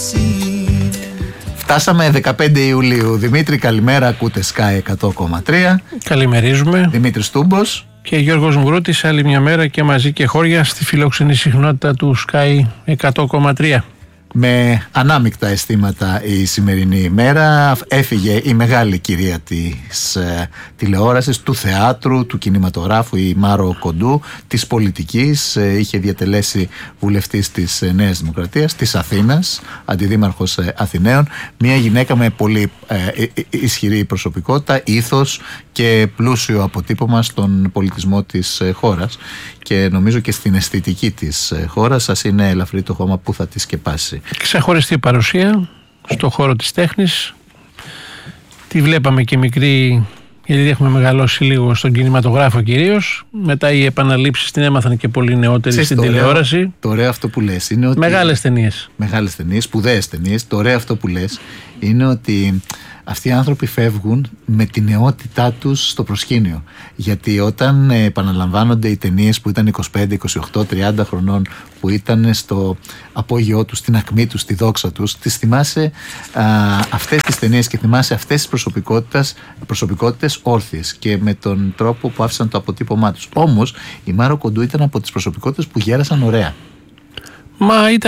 Φτάσαμε 15 Ιουλίου. Δημήτρη, καλημέρα. Ακούτε Sky 100,3. Καλημερίζουμε. Δημήτρης Τούμπος και Γιώργος Μουρούτης, άλλη μια μέρα και μαζί και χώρια στη φιλόξενη συχνότητα του Sky 100,3. Με ανάμεικτα αισθήματα η σημερινή ημέρα. Έφυγε η μεγάλη κυρία της τηλεόρασης, του θεάτρου, του κινηματογράφου, η Μάρο Κοντού, της πολιτικής. Είχε διατελέσει βουλευτής της Νέας Δημοκρατίας, της Αθήνας, αντιδήμαρχος Αθηναίων. Μια γυναίκα με πολύ ισχυρή προσωπικότητα, ήθος και πλούσιο αποτύπωμα στον πολιτισμό της χώρας. Και νομίζω και στην αισθητική της χώρας. Σας είναι ελαφρύ το χώμα που θα τη σκεπάσει. Ξεχωριστή παρουσία στο χώρο της τέχνης. Τη βλέπαμε και μικρή, γιατί έχουμε μεγαλώσει λίγο στον κινηματογράφο κυρίως. Μετά οι επαναλήψεις την έμαθαν και πολύ νεότεροι στην τηλεόραση. Το ωραίο αυτό που λες είναι ότι... Μεγάλες ταινίες, σπουδαίες ταινίες. Το ωραίο αυτό που λες είναι ότι αυτοί οι άνθρωποι φεύγουν με τη νεότητά τους στο προσκήνιο. Γιατί όταν επαναλαμβάνονται οι ταινίες που ήταν 25, 28, 30 χρονών, που ήταν στο απόγειό τους, στην ακμή τους, στη δόξα τους, τις θυμάσαι αυτές τις ταινίες και θυμάσαι αυτές τις προσωπικότητες όρθιες και με τον τρόπο που άφησαν το αποτύπωμά τους. Όμως η Μάρο Κοντού ήταν από τις προσωπικότητες που γέρασαν ωραία. Μα ήταν